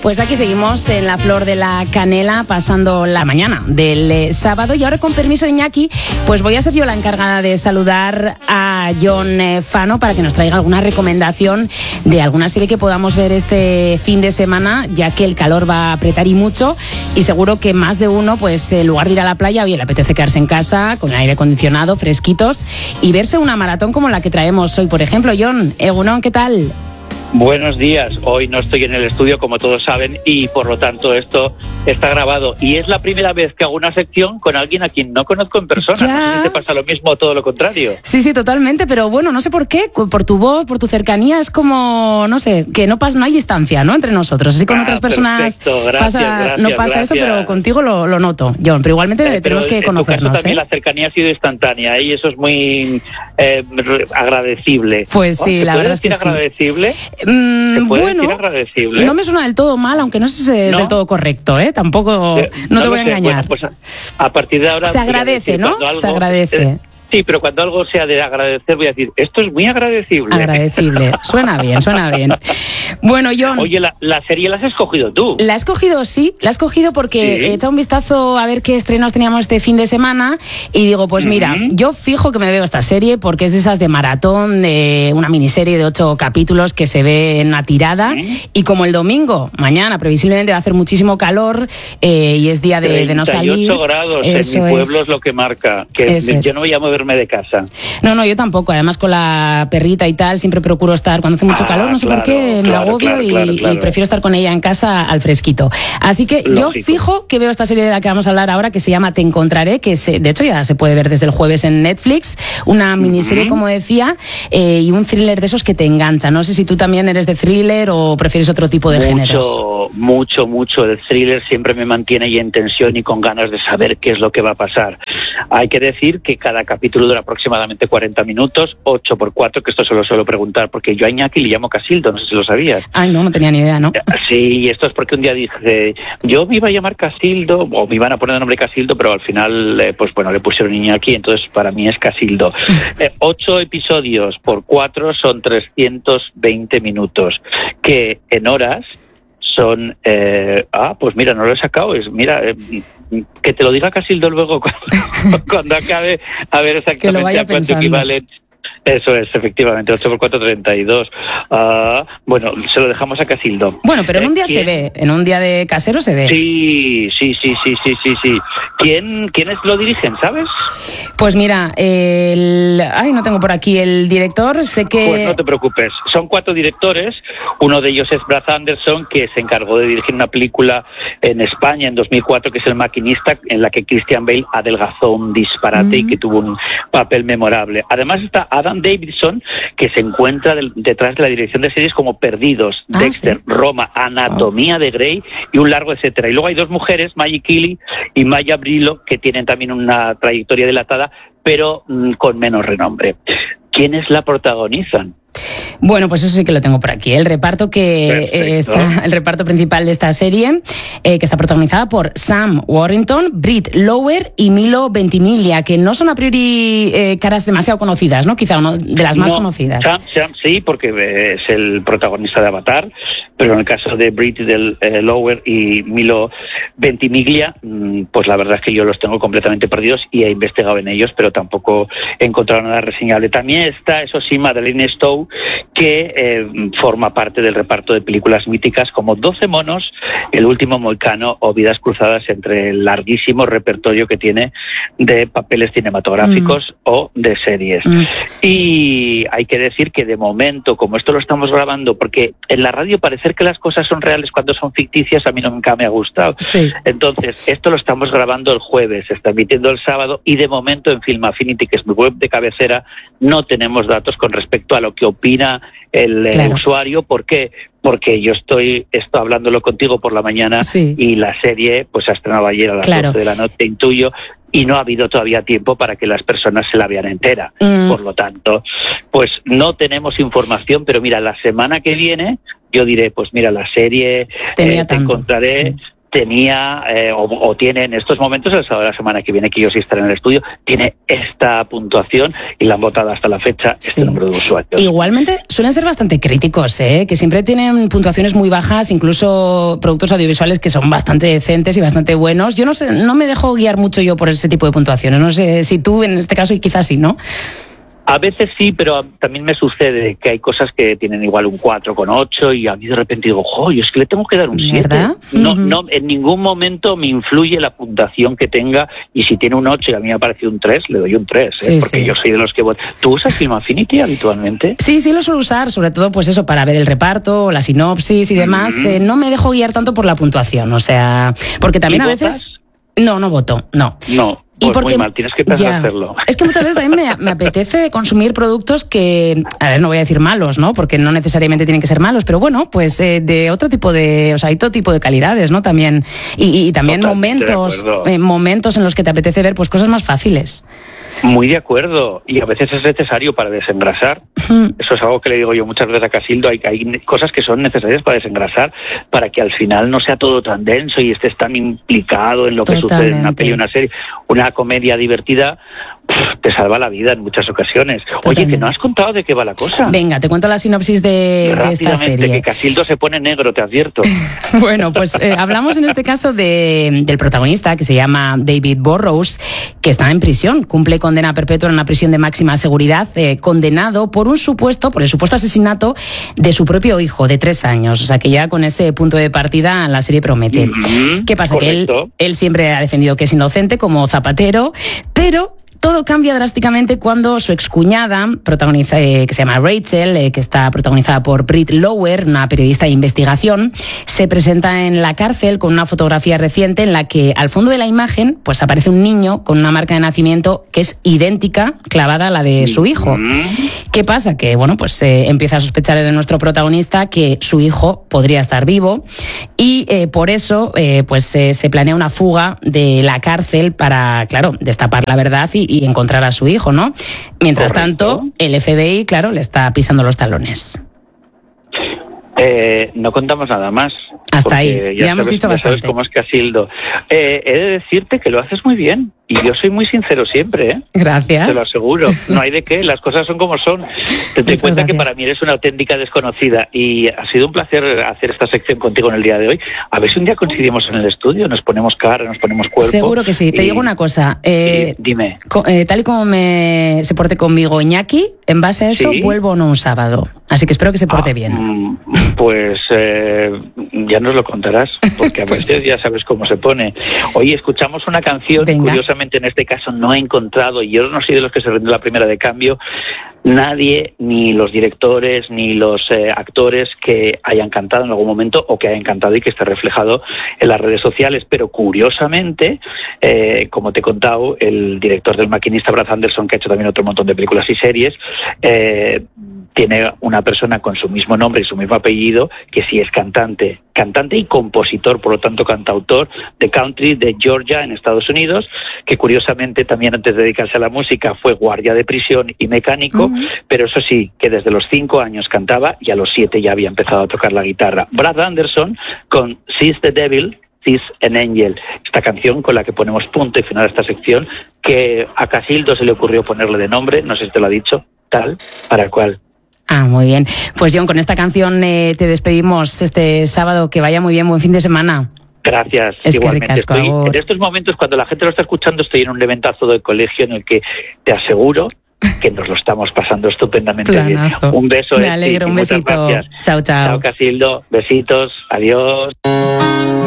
Pues aquí seguimos en la Flor de la Canela, pasando la mañana del sábado. Y ahora, con permiso de Iñaki, pues voy a ser yo la encargada de saludar a Jon Fano para que nos traiga alguna recomendación de alguna serie que podamos ver este fin de semana, ya que el calor va a apretar y mucho, y seguro que más de uno, pues en lugar de ir a la playa, oye, le apetece quedarse en casa con el aire acondicionado, fresquitos, y verse una maratón como la que traemos hoy, por ejemplo. Jon, Egunon, ¿qué tal? Buenos días. Hoy no estoy en el estudio, como todos saben, y por lo tanto esto está grabado. Y es la primera vez que hago una sección con alguien a quien no conozco en persona. Ya. No sé si te pasa lo mismo o todo lo contrario. Sí, totalmente, pero bueno, no sé por qué, por tu voz, por tu cercanía, es como, no sé, que no hay distancia, ¿no?, entre nosotros. Así con otras personas no pasa eso, pero contigo lo noto, Jon. Pero igualmente tenemos que conocernos. En tu caso también la cercanía ha sido instantánea y eso es muy agradecible. Pues sí, la verdad es que sí. Agradecible? Bueno, agradecible? No me suena del todo mal, aunque no sé si es del todo correcto, ¿eh? Tampoco, no te voy a engañar. Bueno, pues a partir de ahora... Se agradece, ¿no? Se agradece. Sí, pero cuando algo sea de agradecer, voy a decir, esto es muy agradecible. Agradecible. Suena bien. Bueno, Jon... Oye, la serie la has escogido tú. La he escogido, sí. La he escogido porque he echado un vistazo a ver qué estrenos teníamos este fin de semana y digo, pues mira, yo fijo que me veo esta serie porque es de esas de maratón, de una miniserie de 8 capítulos que se ve en una tirada, y como el domingo, mañana, previsiblemente va a hacer muchísimo calor y es día de no salir. 38 grados en mi pueblo es lo que marca, que yo no voy a moverme de casa. No, yo tampoco. Además, con la perrita y tal, siempre procuro estar cuando hace mucho calor. No sé por qué me agobio y prefiero estar con ella en casa al fresquito. Así que yo fijo que veo esta serie de la que vamos a hablar ahora, que se llama Te Encontraré, que de hecho ya se puede ver desde el jueves en Netflix. Una miniserie, como decía, y un thriller de esos que te engancha. No sé si tú también eres de thriller o prefieres otro tipo de géneros. Mucho. El thriller siempre me mantiene ahí en tensión y con ganas de saber qué es lo que va a pasar. Hay que decir que cada capítulo dura aproximadamente 40 minutos, 8x4, que esto se lo suelo preguntar, porque yo a Iñaki le llamo Casildo, no sé si lo sabías. Ay, no tenía ni idea, ¿no? Sí, esto es porque un día dije, yo me iba a llamar Casildo, o me iban a poner el nombre Casildo, pero al final, pues bueno, le pusieron Iñaki, entonces para mí es Casildo. 8 episodios por 4 son 320 minutos, que en horas son... pues mira, no lo he sacado. Que te lo diga Casildo luego cuando acabe, a ver exactamente a cuánto equivalen. Eso es, efectivamente, 8x4, 32. Bueno, se lo dejamos a Casildo. Bueno, pero en un día se ve, en un día de casero se ve. Sí. ¿Quiénes lo dirigen, sabes? Pues mira, no tengo por aquí el director, sé que... Pues no te preocupes, son 4 directores, uno de ellos es Brad Anderson, que se encargó de dirigir una película en España en 2004, que es El Maquinista, en la que Christian Bale adelgazó un disparate y que tuvo un papel memorable. Además está Adam Davidson, que se encuentra detrás de la dirección de series como Perdidos, Dexter, Roma, Anatomía de Grey y un largo etcétera. Y luego hay 2 mujeres, Maggie Keeley y Maya Brillo, que tienen también una trayectoria dilatada, pero con menos renombre. ¿Quiénes la protagonizan? Bueno, pues eso sí que lo tengo por aquí. El reparto el reparto principal de esta serie, que está protagonizada por Sam Worthington, Britt Lower y Milo Ventimiglia, que no son a priori caras demasiado conocidas, ¿no? Quizá una de las más conocidas. Sam sí, porque es el protagonista de Avatar, pero en el caso de Britt Lower y Milo Ventimiglia, pues la verdad es que yo los tengo completamente perdidos y he investigado en ellos, pero tampoco he encontrado nada reseñable. También está, eso sí, Madeleine Stowe, que forma parte del reparto de películas míticas como 12 monos, El último mohicano o Vidas cruzadas, entre el larguísimo repertorio que tiene de papeles cinematográficos o de series. Y hay que decir que de momento, como esto lo estamos grabando, porque en la radio parecer que las cosas son reales cuando son ficticias, a mí nunca me ha gustado. Sí. Entonces, esto lo estamos grabando el jueves, se está emitiendo el sábado, y de momento en Film Affinity, que es mi web de cabecera, no tenemos datos con respecto a lo que opina el usuario. ¿Por qué? Porque yo estoy hablándolo contigo por la mañana y la serie pues ha estrenado ayer a las 12 de la noche, intuyo, y no ha habido todavía tiempo para que las personas se la vean entera. Por lo tanto, pues no tenemos información, pero mira, la semana que viene yo diré, pues mira, la serie Te Encontraré tenía o tiene en estos momentos, el sábado de la semana que viene, que yo sí estaré en el estudio, tiene esta puntuación y la han votado hasta la fecha este número de usuarios. Igualmente suelen ser bastante críticos, que siempre tienen puntuaciones muy bajas, incluso productos audiovisuales que son bastante decentes y bastante buenos. Yo no sé, no me dejo guiar mucho yo por ese tipo de puntuaciones. No sé si tú en este caso, y quizás sí, ¿no? A veces sí, pero también me sucede que hay cosas que tienen igual un 4,8 y a mí de repente digo, es que le tengo que dar un 7. ¿Verdad? No, en ningún momento me influye la puntuación que tenga, y si tiene un 8 y a mí me ha parecido un 3, le doy un 3, porque yo soy de los que voto. ¿Tú usas Film Affinity habitualmente? Sí, lo suelo usar, sobre todo pues eso, para ver el reparto, la sinopsis y demás. No me dejo guiar tanto por la puntuación, o sea, porque también a veces... No voto, no. No. Pues muy mal, tienes que empezar a hacerlo. Es que muchas veces también me apetece consumir productos que, a ver, no voy a decir malos, ¿no? Porque no necesariamente tienen que ser malos, pero bueno, pues de otro tipo de, o sea, hay todo tipo de calidades, ¿no? También, y también momentos en los que te apetece ver pues cosas más fáciles. Muy de acuerdo, y a veces es necesario para desengrasar. Eso es algo que le digo yo muchas veces a Casildo, hay cosas que son necesarias para desengrasar, para que al final no sea todo tan denso y estés tan implicado en lo que sucede en una peli o una serie. Una comedia divertida te salva la vida en muchas ocasiones. Oye, que no has contado de qué va la cosa. Venga, te cuento la sinopsis de esta serie. Que Casildo se pone negro, te advierto. Bueno, pues hablamos en este caso del protagonista, que se llama David Burrows, que está en prisión, cumple condena perpetua en una prisión de máxima seguridad, condenado por el supuesto asesinato de su propio hijo de 3 años. O sea, que ya con ese punto de partida la serie promete. ¿Qué pasa? Correcto. Que él siempre ha defendido que es inocente como Zapatero, pero... Todo cambia drásticamente cuando su excuñada, que se llama Rachel, que está protagonizada por Britt Lower, una periodista de investigación, se presenta en la cárcel con una fotografía reciente en la que al fondo de la imagen pues aparece un niño con una marca de nacimiento que es idéntica, clavada a la de su hijo. ¿Qué pasa? Que bueno, pues empieza a sospechar en nuestro protagonista que su hijo podría estar vivo y por eso se planea una fuga de la cárcel para, claro, destapar la verdad y encontrar a su hijo, ¿no? Mientras tanto, el FBI, claro, le está pisando los talones. No contamos nada más. Hasta ahí, ya hemos dicho bastante. Sabes cómo es Casildo. He de decirte que lo haces muy bien. Y yo soy muy sincero siempre, ¿eh? Gracias. Te lo aseguro. No hay de qué, las cosas son como son. Te doy cuenta que para mí eres una auténtica desconocida y ha sido un placer hacer esta sección contigo en el día de hoy. A ver si un día coincidimos en el estudio, nos ponemos cara, nos ponemos cuerpo. Seguro que sí. Te digo una cosa. Dime. Tal y como se porte conmigo Iñaki, en base a eso vuelvo o no un sábado. Así que espero que se porte bien. Pues ya nos lo contarás, porque a veces ya sabes cómo se pone. Oye, escuchamos una canción, curiosamente en este caso no he encontrado, y yo no soy de los que se rinde la primera de cambio, nadie, ni los directores, ni los actores que hayan cantado en algún momento o que hayan cantado y que esté reflejado en las redes sociales, pero curiosamente, como te he contado, el director del Maquinista, Brad Anderson, que ha hecho también otro montón de películas y series, tiene una persona con su mismo nombre y su mismo apellido que sí es cantante y compositor, por lo tanto cantautor de country de Georgia en Estados Unidos, que curiosamente también antes de dedicarse a la música fue guardia de prisión y mecánico, pero eso sí, que desde los 5 años cantaba y a los 7 ya había empezado a tocar la guitarra. Brad Anderson con She's the Devil, She's an Angel, esta canción con la que ponemos punto y final a esta sección, que a Casildo se le ocurrió ponerle de nombre, no sé si te lo ha dicho, tal para cual. Ah, muy bien. Pues John, con esta canción te despedimos este sábado. Que vaya muy bien, buen fin de semana. Gracias, igualmente. En estos momentos, cuando la gente lo está escuchando, estoy en un eventazo de colegio en el que te aseguro que nos lo estamos pasando estupendamente bien. Un beso. Me alegro, un besito. Gracias. Chao, chao. Chao, Casildo. Besitos. Adiós.